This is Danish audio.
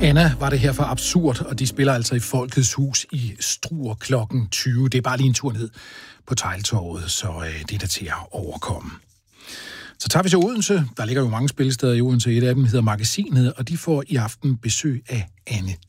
Anna var det her for Absurd, og de spiller altså i Folkets Hus i Struer klokken 20. Det er bare lige en tur ned på Tegltorvet, så det er der til at overkomme. Så tager vi til Odense. Der ligger jo mange spillesteder i Odense. Et af dem hedder Magasinet, og de får i aften besøg af Anne